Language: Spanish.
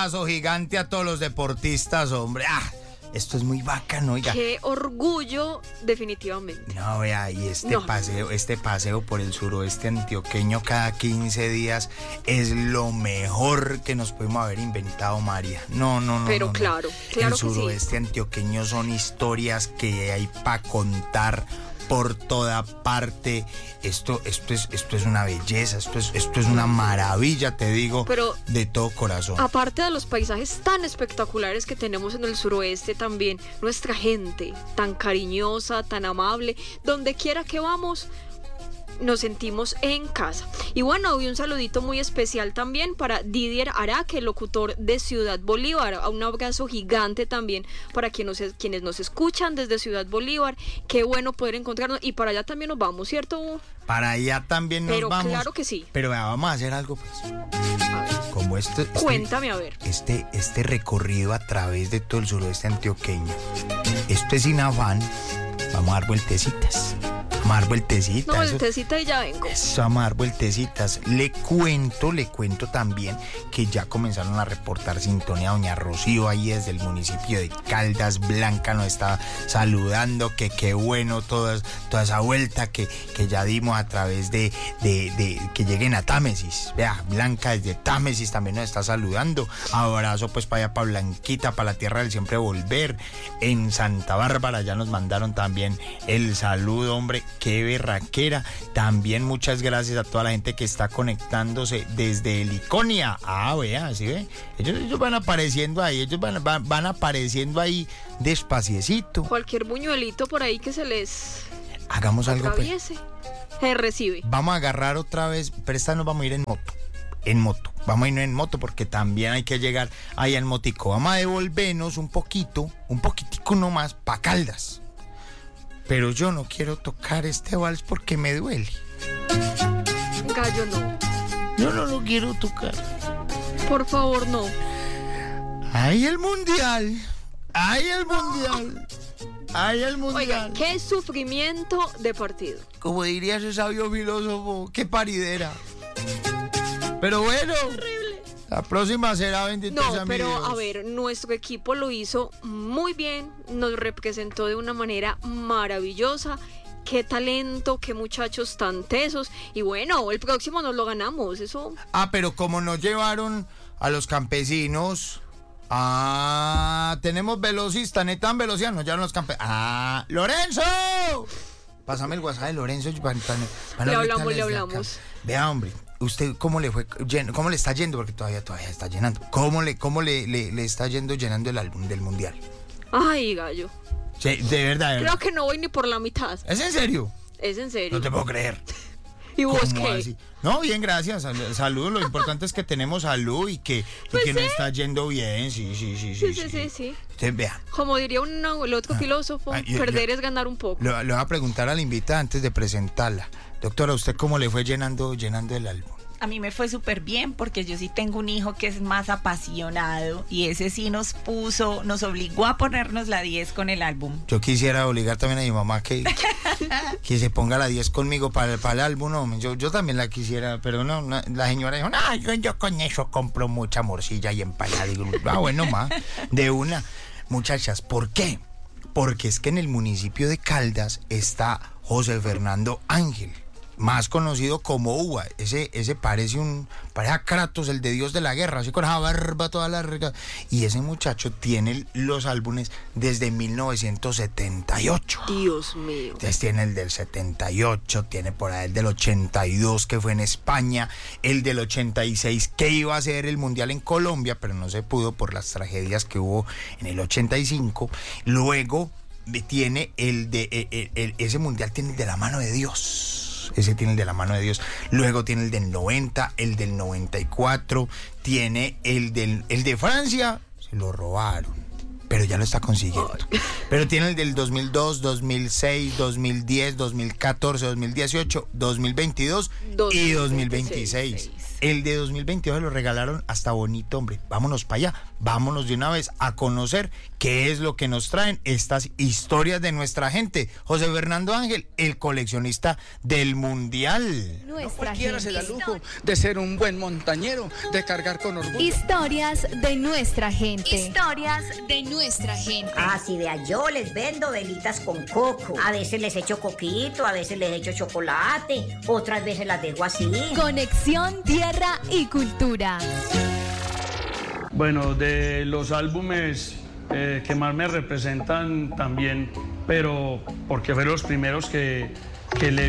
abrazo gigante a todos los deportistas, hombre. Esto es muy bacano, oiga. Qué orgullo, definitivamente. No, vea, y este paseo por el suroeste antioqueño cada 15 días es lo mejor que nos podemos haber inventado, María. No. Pero claro el que suroeste sí. antioqueño son historias que hay para contar por toda parte. Esto es una belleza, esto es una maravilla, te digo, pero de todo corazón. Aparte de los paisajes tan espectaculares que tenemos en el suroeste, también nuestra gente tan cariñosa, tan amable, donde quiera que vamos nos sentimos en casa. Y bueno, hoy un saludito muy especial también para Didier Araque, locutor de Ciudad Bolívar. Un abrazo gigante también para quienes nos escuchan desde Ciudad Bolívar. Qué bueno poder encontrarnos, y para allá también nos vamos, ¿cierto? Para allá también nos vamos. Claro que sí. Pero vamos a hacer algo, pues. A ver. Como Cuéntame, a ver. Este recorrido a través de todo el suroeste antioqueño. Esto es sin afán. Vamos a dar vueltecitas. No, vueltecita y ya vengo. Eso, vamos a dar vueltecitas. Le cuento también que ya comenzaron a reportar sintonía. Doña Rocío ahí desde el municipio de Caldas. Blanca nos está saludando, que qué bueno toda esa vuelta que ya dimos a través de que lleguen a Támesis. Vea, Blanca desde Támesis también nos está saludando. Abrazo pues para allá, para Blanquita, para la tierra del siempre volver. En Santa Bárbara ya nos mandaron también el saludo, hombre. Qué berraquera. También muchas gracias a toda la gente que está conectándose desde Heliconia. Vea, ¿sí ve? Ellos van apareciendo ahí, van apareciendo ahí despaciecito. Cualquier buñuelito por ahí que se les hagamos algo, atraviese, se recibe. Vamos a agarrar otra vez, pero esta nos vamos a ir en moto. Vamos a irnos en moto porque también hay que llegar ahí al motico. Vamos a devolvernos un poquitico nomás pa' Caldas. Pero yo no quiero tocar este vals porque me duele. Gallo, no. Yo no lo quiero tocar. Por favor, no. ¡Ay, el mundial! Oiga, qué sufrimiento de partido. Como diría ese sabio filósofo, qué paridera. Pero bueno, la próxima será, bendito sea mi pero Dios. A ver, nuestro equipo lo hizo muy bien, nos representó de una manera maravillosa. Qué talento, qué muchachos tan tesos. Y bueno, el próximo nos lo ganamos, eso. Pero como nos llevaron a los campesinos, tenemos velocistas, netan velocidad, nos llevaron los campesinos. ¡Lorenzo! Pásame el WhatsApp de Lorenzo. Le hablamos. Vea, hombre. ¿Usted cómo le fue? ¿Cómo le está yendo? Porque todavía está llenando. ¿Cómo le está yendo llenando el álbum del mundial? Ay, gallo. Sí, de verdad. Creo que no voy ni por la mitad. ¿Es en serio? Es en serio. No te puedo creer. ¿Y vos qué? Así? No, bien, gracias. Salud. Lo importante es que tenemos salud y que nos está yendo bien. Sí. Usted vea. Como diría el otro filósofo, perder es ganar un poco. Le voy a preguntar a la invitada antes de presentarla. Doctora, ¿usted cómo le fue llenando el álbum? A mí me fue súper bien porque yo sí tengo un hijo que es más apasionado y ese sí nos obligó a ponernos la 10 con el álbum. Yo quisiera obligar también a mi mamá que se ponga la 10 conmigo para el álbum. No, yo también la quisiera, pero no, la señora dijo, yo con eso compro mucha morcilla y empanada. Digo, bueno, ma, de una. Muchachas, ¿por qué? Porque es que en el municipio de Caldas está José Fernando Ángel, más conocido como Uva. Ese parece a Kratos, el de Dios de la guerra, así con esa barba toda larga. Y ese muchacho tiene los álbumes desde 1978. Dios mío. Entonces tiene el del 78, tiene por ahí el del 82 que fue en España, el del 86 que iba a ser el mundial en Colombia, pero no se pudo por las tragedias que hubo en el 85. Luego tiene ese mundial tiene el de la mano de Dios. Ese tiene el de la mano de Dios. Luego tiene el del 90, el del 94, tiene el de Francia, se lo robaron, pero ya lo está consiguiendo. Pero tiene el del 2002, 2006, 2010, 2014, 2018, 2022 y 2026. El de 2022 se lo regalaron hasta bonito, hombre. Vámonos para allá, vámonos de una vez a conocer qué es lo que nos traen estas historias de nuestra gente. José Fernando Ángel, el coleccionista del Mundial. No cualquiera se da lujo de ser un buen montañero, de cargar con orgullo. Historias de nuestra gente. Historias de nuestra gente. Ah, si vea, yo les vendo velitas con coco. A veces les echo coquito, a veces les echo chocolate, otras veces las dejo así. Conexión Tierra y Cultura. Bueno, de los álbumes que más me representan también, pero porque fueron los primeros que le